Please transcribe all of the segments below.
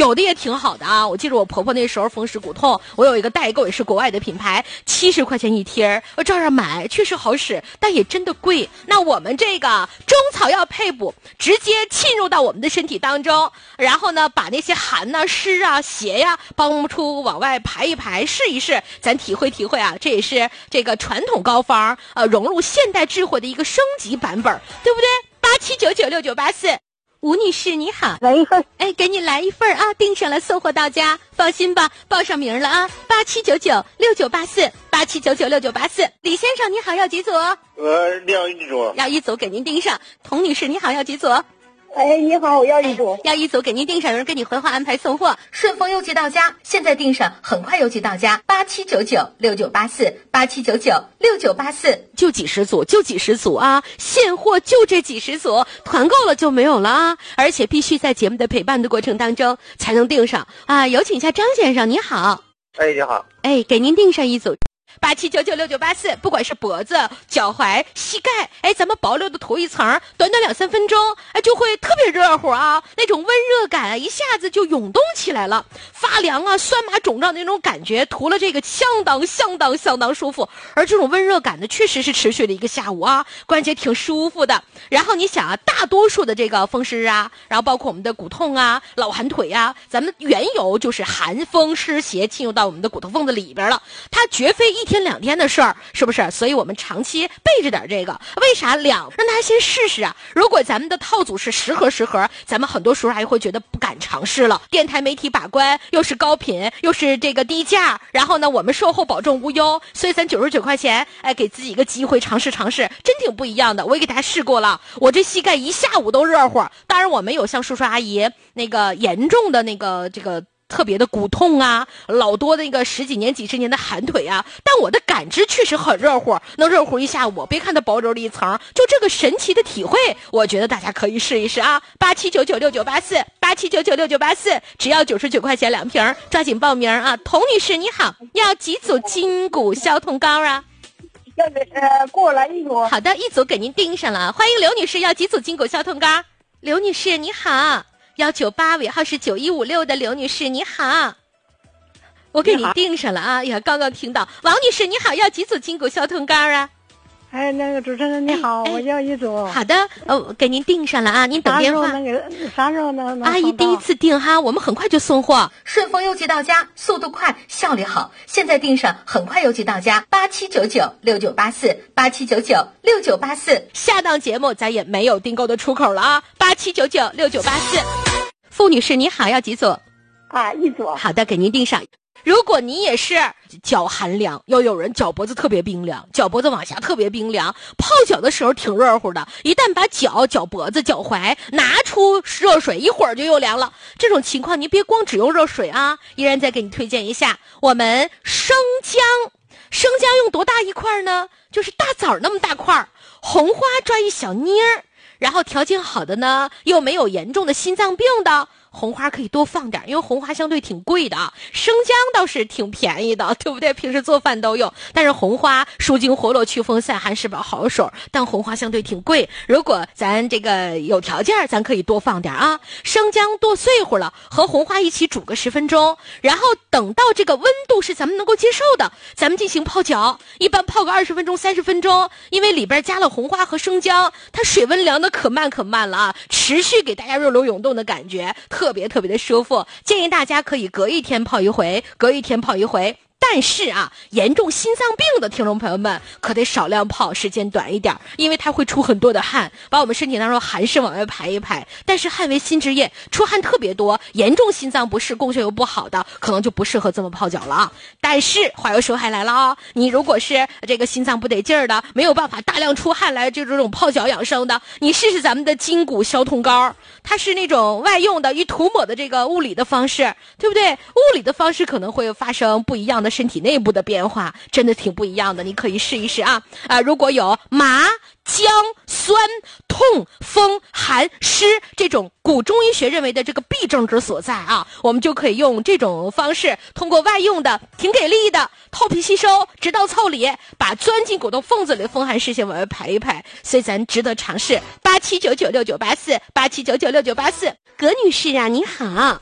有的也挺好的啊。我记得我婆婆那时候风湿骨痛，我有一个代购也是国外的品牌，70块钱一贴，我照样买，确实好使，但也真的贵。那我们这个中草药配补，直接浸入到我们的身体当中，然后呢，把那些寒啊、湿啊、邪呀，帮出往外排一排，试一试，咱体会体会啊。这也是这个传统膏方融入现代智慧的一个升级版本，对不对？87996984。吴女士你好， 来一份， 哎，给你来一份啊，订上了，送货到家，放心吧，报上名了啊，87996984，87996984。李先生你好，要几组？ 要一组。 要一组，给您订上。童女士你好，要几组？ 哎，你好，我要一组， 要一组，给您订上，有人给你回话安排送货，顺丰邮寄到家，现在订上，很快邮寄到家。87996984，87996984，就几十组，就几十组啊，现货就这几十组，团购了就没有了啊，而且必须在节目的陪伴的过程当中才能订上啊。有请一下张先生，你好。 哎，你好。 哎，给您订上一组。87996984，不管是脖子、脚踝、膝盖，哎，咱们薄留的涂一层，短短2-3分钟，哎，就会特别热乎啊，那种温热感啊，一下子就涌动起来了，发凉啊、酸麻肿胀的那种感觉，涂了这个相当舒服。而这种温热感呢，确实是持续了1个下午啊，关节挺舒服的。然后你想啊，大多数的这个风湿啊，然后包括我们的骨痛啊、老寒腿啊，咱们缘由就是寒风湿邪侵入到我们的骨头缝子里边了，它绝非1天2天的事儿，是不是？所以我们长期备着点这个，为啥让大家先试试啊？如果咱们的套组是10盒，咱们很多时候还会觉得不敢尝试了。电台媒体把关，又是高频，又是这个低价，然后呢，我们售后保证无忧，所以咱99块钱，哎，给自己一个机会尝试，真挺不一样的。我也给大家试过了，我这膝盖一下午都热乎。当然我没有像叔叔阿姨那个严重的那个这个特别的骨痛啊，老多的那个10几年、几十年的寒腿啊，但我的感知确实很热乎，能热乎一下午。别看它薄柔的一层，就这个神奇的体会，我觉得大家可以试一试啊。87996984，87996984，只要99块钱2瓶，抓紧报名啊！童女士你好，要几组筋骨消痛膏啊？ 要过来一组。 好的，一组给您订上了。欢迎刘女士，要几组筋骨消痛膏？刘女士你好。198尾号是9156的刘女士你好，我给你订上了啊！呀，刚刚听到。王女士你好，要几组筋骨消痛膏啊？ 哎，那个主持人你好，我要一组。 好的，给您订上了啊，您等电话。 啥时候能阿姨第一次订哈，我们很快就送货，顺丰邮寄到家，速度快，效率好。现在订上，很快邮寄到家。87996984，87996984。下档节目咱也没有订购的出口了啊！87996984。傅女士你好，要几组？ 啊，一组。 好的，给您订上。如果你也是脚寒凉，要有人脚脖子特别冰凉，脚脖子往下特别冰凉，泡脚的时候挺热乎的，一旦把脚脖子、脚踝拿出热水，一会儿就又凉了。这种情况你别光只用热水啊，依然再给你推荐一下我们生姜用多大一块呢？就是大枣那么大块，红花抓一小捏儿，然后条件好的呢，又没有严重的心脏病的，红花可以多放点，因为红花相对挺贵的啊，生姜倒是挺便宜的，对不对？平时做饭都用。但是红花舒筋活络、祛风散寒是把好手，但红花相对挺贵。如果咱这个有条件，咱可以多放点啊。生姜剁碎乎了，和红花一起煮个10分钟，然后等到这个温度是咱们能够接受的，咱们进行泡脚。一般泡个20分钟、30分钟，因为里边加了红花和生姜，它水温凉的可慢了啊，持续给大家热流涌动的感觉。特别的舒服，建议大家可以隔一天泡一回。但是啊，严重心脏病的听众朋友们可得少量泡，时间短一点，因为它会出很多的汗，把我们身体当中寒湿往外排一排。但是汗为心之液，出汗特别多，严重心脏不适、供血又不好的，可能就不适合这么泡脚了啊。但是话又说回来了啊，你如果是这个心脏不得劲儿的，没有办法大量出汗来这种泡脚养生的，你试试咱们的筋骨消痛膏，它是那种外用的与涂抹的这个物理的方式，对不对？物理的方式可能会发生不一样的身体内部的变化，真的挺不一样的，你可以试一试啊！如果有麻、姜、酸、痛、风、寒、湿这种古中医学认为的这个痹症之所在啊，我们就可以用这种方式，通过外用的挺给力的透皮吸收，直到腠理，把钻进骨头缝子里的风寒湿邪往外排一排，所以咱值得尝试。87996984，87996984。葛女士啊，你好。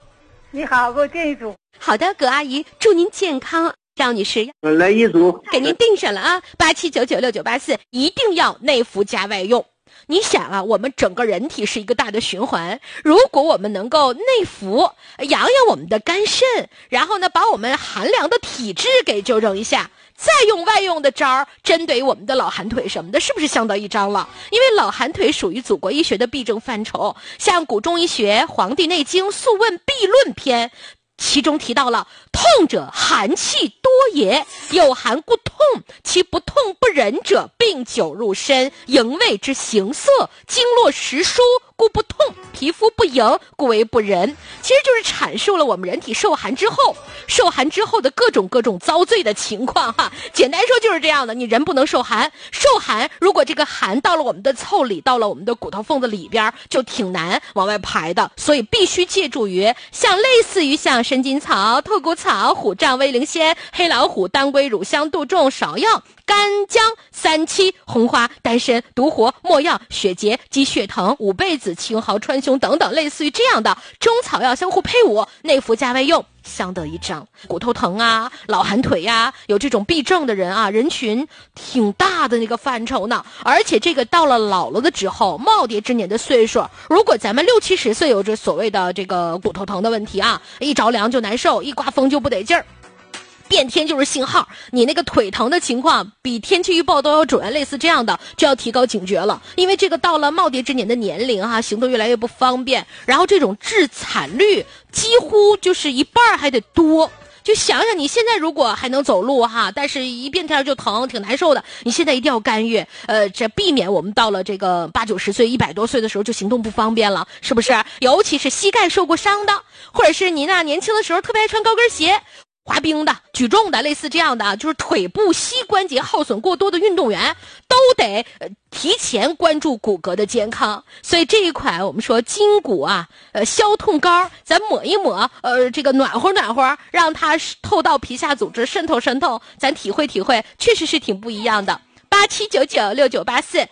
你好，给我订一组。 好的，葛阿姨，祝您健康。赵女士， 来一组， 给您定上了啊，87996984，一定要内服加外用。你想啊，我们整个人体是一个大的循环，如果我们能够内服养养我们的肝肾，然后呢把我们寒凉的体质给纠正一下，再用外用的招儿针对我们的老寒腿什么的，是不是相得益彰了？因为老寒腿属于祖国医学的痹症范畴，像古中医学《黄帝内经·素问·痹论篇》其中提到了，痛者寒气多也，有寒故痛，其不痛不忍者，病久入身，营卫之形色，经络实疏，故不痛，皮肤不盈，故为不仁。其实就是阐述了我们人体受寒之后的各种遭罪的情况哈。简单说就是这样的，你人不能受寒，如果这个寒到了我们的腠理，到了我们的骨头缝子里边，就挺难往外排的，所以必须借助于类似于像参金草、透骨草、虎杖、威灵仙、黑老虎、当归、乳香、杜仲、芍药、干姜、三七、红花、丹参、独活、没药、血竭、鸡血藤、五倍子、青蒿、川芎等等，类似于这样的中草药相互配伍，内服加外用，相得益彰。骨头疼啊，老寒腿啊，有这种痹症的人啊，人群挺大的那个范畴呢。而且这个到了老了的之后，耄耋之年的岁数，如果咱们60、70岁有着所谓的这个骨头疼的问题啊，一着凉就难受，一刮风就不得劲儿，变天就是信号，你那个腿疼的情况比天气预报都要准，类似这样的就要提高警觉了。因为这个到了耄耋之年的年龄哈，行动越来越不方便，然后这种致惨率几乎就是一半还得多。就想想你现在如果还能走路哈，但是一变天就疼，挺难受的，你现在一定要干预，这避免我们到了这个80、90岁、100多岁的时候就行动不方便了，是不是？尤其是膝盖受过伤的，或者是你那年轻的时候特别爱穿高跟鞋、滑冰的、举重的，类似这样的，就是腿部膝关节耗损过多的运动员，都得提前关注骨骼的健康。所以这一款我们说筋骨啊，消痛膏，咱抹一抹，这个暖和，让它透到皮下组织，渗透，咱体会，确实是挺不一样的。87996984。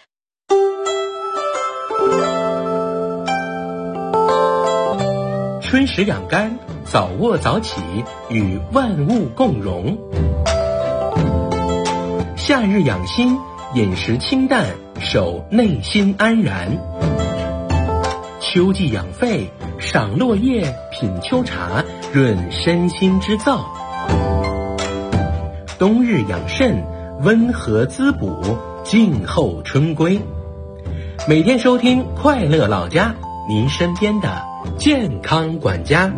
春时养肝，早卧早起，与万物共荣；夏日养心，饮食清淡，守内心安然；秋季养肺，赏落叶，品秋茶，润身心之燥；冬日养肾，温和滋补，静候春归。每天收听快乐老家，您身边的健康管家。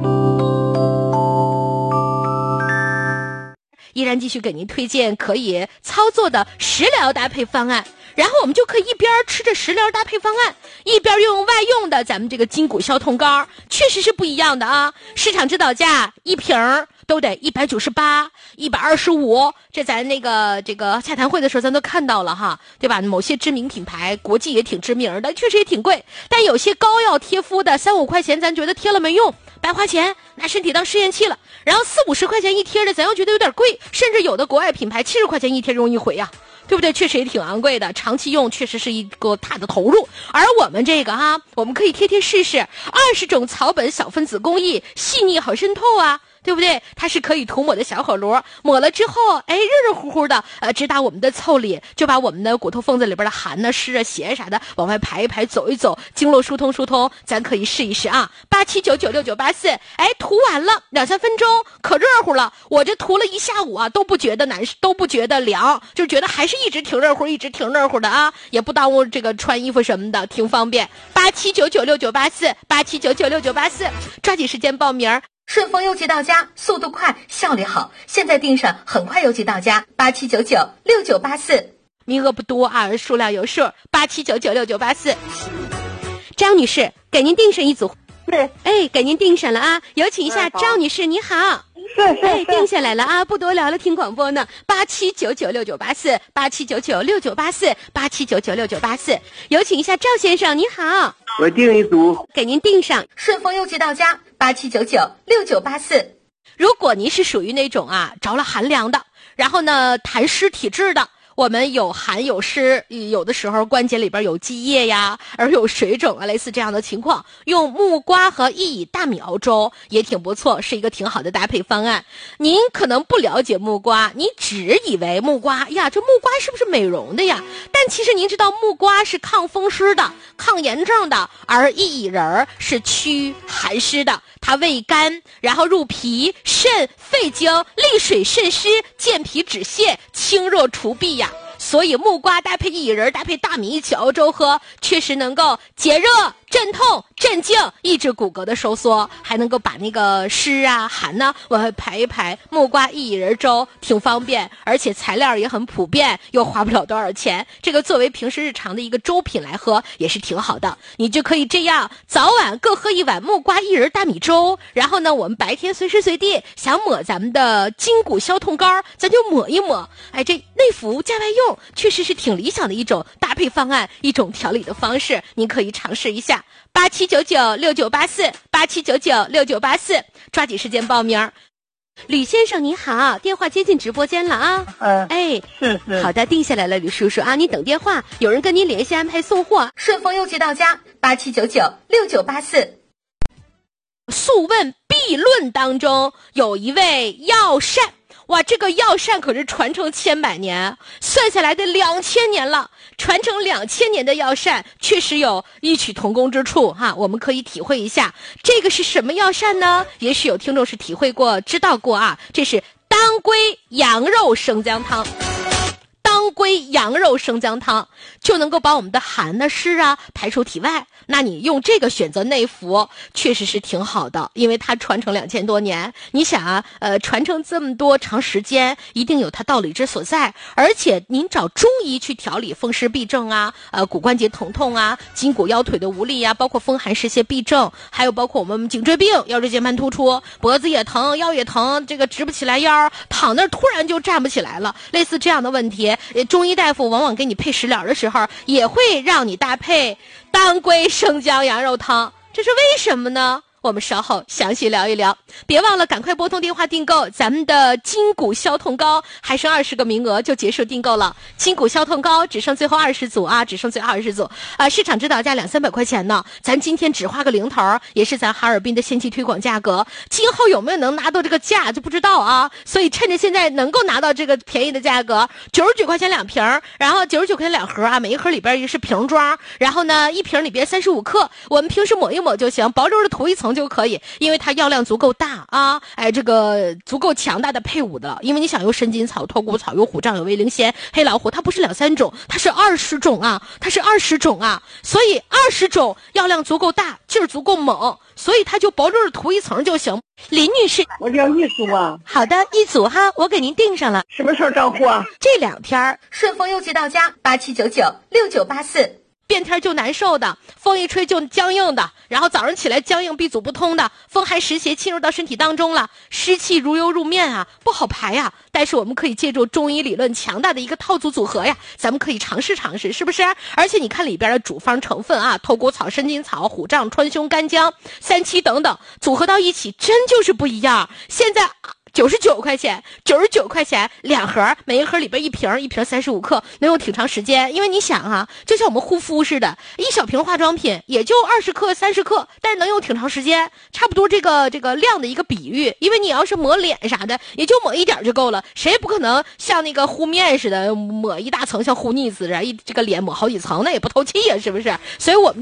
依然继续给您推荐可以操作的食疗搭配方案，然后我们就可以一边吃着食疗搭配方案，一边用外用的咱们这个筋骨消痛膏，确实是不一样的啊！市场指导价一瓶都得198、125，这咱这个洽谈会的时候咱都看到了哈，对吧？某些知名品牌，国际也挺知名的，确实也挺贵，但有些膏药贴敷的3、5块钱，咱觉得贴了没用，白花钱，拿身体当试验器了。然后40、50块钱一贴的，咱又觉得有点贵，甚至有的国外品牌70块钱一贴用一回呀，对不对？确实也挺昂贵的，长期用确实是一个大的投入。而我们这个我们可以贴试试，20种草本小分子工艺，细腻好渗透啊，对不对？它是可以涂抹的小火炉，抹了之后，热乎乎的，直达我们的腠理，就把我们的骨头缝子里边的寒呢、湿啊、邪啥的往外排一排，走一走，经络疏通，咱可以试一试啊。87996984，涂完了2、3分钟，可热乎了。我这涂了一下午啊，都不觉得难，都不觉得凉，就觉得还是一直挺热乎的啊，也不耽误这个穿衣服什么的，挺方便。87996984，87996984，抓紧时间报名。顺丰邮寄到家，速度快，效率好，现在订上，很快邮寄到家。87996984，名额不多啊，数量有数。87996984，张女士，给您订上一组。 对， 给您订上了啊，有请一下张女士，你好。 是， 定下来了啊，不多聊了，听广播呢。87996984，87996984，87996984，有请一下赵先生，你好。 我订一组， 给您订上，顺丰邮寄到家。87996984。如果您是属于那种着了寒凉的，然后呢痰湿体质的， 我们有寒有湿，有的时候关节里边有积液呀，而有水肿啊，类似这样的情况，用木瓜和薏苡大米熬粥也挺不错，是一个挺好的搭配方案。您可能不了解木瓜，你只以为木瓜呀，这木瓜是不是美容的呀？但其实您知道木瓜是抗风湿的、抗炎症的，而薏苡仁是驱寒湿的，它味甘，然后入脾、肾、肺经，利水渗湿，健脾止泻，清热除痹呀。所以木瓜搭配薏苡仁，搭配大米一起熬粥喝，确实能够解热、镇痛、镇静，抑制骨骼的收缩，还能够把那个湿啊、寒呢往外排一排。木瓜薏苡仁粥挺方便，而且材料也很普遍，又花不了多少钱。这个作为平时日常的一个粥品来喝也是挺好的。你就可以这样早晚各喝一碗木瓜薏仁大米粥，然后呢，我们白天随时随地想抹咱们的筋骨消痛膏，咱就抹一抹。哎，这内服加外用确实是挺理想的一种搭配方案，一种调理的方式，您可以尝试一下。87996984，87996984，抓紧时间报名。吕先生您好，电话接进直播间了啊。哎， 是。 好的，定下来了，吕叔叔啊，你等电话，有人跟您联系安排送货，顺丰邮寄到家。87996984。素问必论当中有一位药膳，哇，这个药膳可是传承千百年，算下来的2000年了，传承2000年的药膳确实有异曲同工之处哈，我们可以体会一下，这个是什么药膳呢？也许有听众是体会过、知道过啊，这是当归羊肉生姜汤。当归羊肉生姜汤就能够把我们的寒的湿啊排出体外，那你用这个选择内服确实是挺好的，因为它传承2000多年。你想啊，传承这么多长时间，一定有它道理之所在。而且您找中医去调理风湿痹症啊，骨关节疼痛啊，筋骨腰腿的无力啊，包括风寒湿邪痹症，还有包括我们颈椎病、腰椎间盘突出，脖子也疼，腰也疼，这个直不起来腰，躺那儿突然就站不起来了，类似这样的问题。中医大夫往往给你配食疗的时候，也会让你搭配当归生姜羊肉汤，这是为什么呢？我们稍后详细聊一聊。别忘了赶快拨通电话订购咱们的筋骨消痛膏，还剩20个名额就结束订购了。筋骨消痛膏只剩最后20组啊，只剩最后20组啊，市场指导价200-300块钱呢，咱今天只花个零头，也是咱哈尔滨的先期推广价格。今后有没有能拿到这个价就不知道啊，所以趁着现在能够拿到这个便宜的价格，99块钱2瓶，然后99块钱2盒啊，每一盒里边也是瓶装，然后呢一瓶里边35克，我们平时抹一抹就行，薄溜的涂一层就可以，因为它药量足够大啊，哎，这个足够强大的配伍的，因为你想有神锦草、脱骨草、有虎杖、有威灵仙、黑老虎，它不是2-3种，它是20种啊，它是20种啊，所以20种药量足够大，劲儿足够猛，所以它就薄溜的涂一层就行。林女士， 我叫一组啊。 好的，一组哈，我给您订上了。 什么时候到货啊？ 这2天顺丰邮寄到家，87996984。变天就难受的，风一吹就僵硬的，然后早上起来僵硬闭阻不通的，风寒湿邪侵入到身体当中了，湿气如油入面啊，不好排呀。但是我们可以借助中医理论强大的一个套组组合呀，咱们可以尝试尝试，是不是？而且你看里边的主方成分啊，头骨草、神锦草、虎杖、川芎、干姜、三七等等，组合到一起真就是不一样。现在99块钱，99块钱2盒，每一盒里边一瓶35克，能用挺长时间。因为你想啊，就像我们护肤似的，一小瓶化妆品也就20克、30克，但是能用挺长时间，差不多这个量的一个比喻。因为你要是抹脸啥的，也就抹一点就够了，谁也不可能像那个糊面似的抹一大层，像糊腻子似的，这个脸抹好几层，那也不透气呀，是不是？所以我们